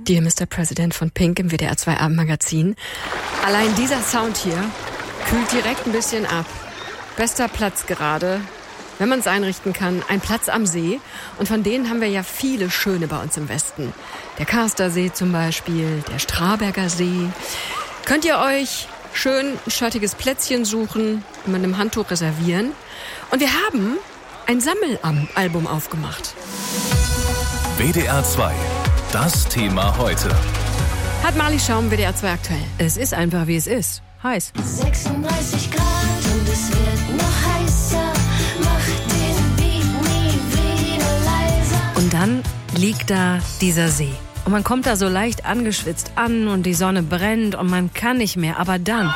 Dear Mr. President von Pink im WDR 2 Abendmagazin. Allein dieser Sound hier kühlt direkt ein bisschen ab. Bester Platz gerade, wenn man es einrichten kann, ein Platz am See. Und von denen haben wir ja viele schöne bei uns im Westen. Der Karstersee zum Beispiel, der Straberger See. Könnt ihr euch schön ein schattiges Plätzchen suchen und mit einem Handtuch reservieren. Und wir haben ein Sammelalbum aufgemacht. WDR 2, das Thema heute. Hat Marli Schaum, WDR 2 aktuell. Es ist einfach, wie es ist. Heiß. 36 Grad und es wird noch heißer. Mach den Beat nie wieder leiser. Und dann liegt da dieser See. Und man kommt da so leicht angeschwitzt an und die Sonne brennt und man kann nicht mehr. Aber dann...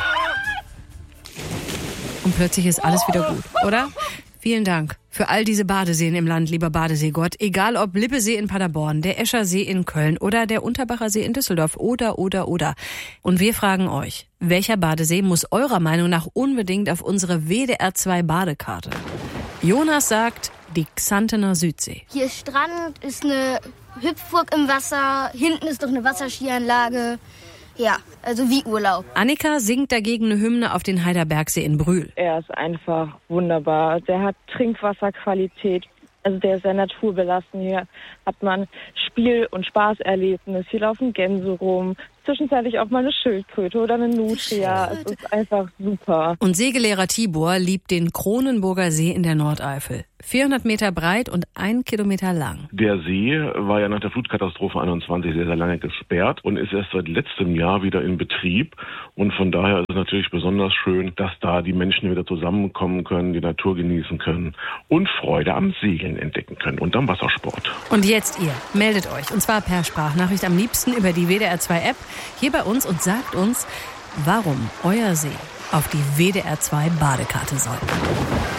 Und plötzlich ist alles wieder gut, oder? Vielen Dank für all diese Badeseen im Land, lieber Badeseegott. Egal ob Lippesee in Paderborn, der Escher See in Köln oder der Unterbacher See in Düsseldorf oder. Und wir fragen euch, welcher Badesee muss eurer Meinung nach unbedingt auf unsere WDR 2 Badekarte? Jonas sagt, die Xantener Südsee. Hier ist Strand, ist eine Hüpfburg im Wasser, hinten ist doch eine Wasserskianlage. Ja, also wie Urlaub. Annika singt dagegen eine Hymne auf den Heiderbergsee in Brühl. Er ist einfach wunderbar. Der hat Trinkwasserqualität. Also der ist sehr naturbelassen. Hier hat man Spiel- und Spaßerlebnis. Hier laufen Gänse rum. Zwischenzeitlich auch mal eine Schildkröte oder eine Nutria. Es ist einfach super. Und Segelehrer Tibor liebt den Kronenburger See in der Nordeifel. 400 Meter breit und 1 Kilometer lang. Der See war ja nach der Flutkatastrophe 21 sehr, sehr lange gesperrt und ist erst seit letztem Jahr wieder in Betrieb. Und von daher ist es natürlich besonders schön, dass da die Menschen wieder zusammenkommen können, die Natur genießen können und Freude am Segeln entdecken können und am Wassersport. Und jetzt ihr, meldet euch, und zwar per Sprachnachricht, am liebsten über die WDR 2 App, hier bei uns, und sagt uns, warum euer See auf die WDR 2 Badekarte soll.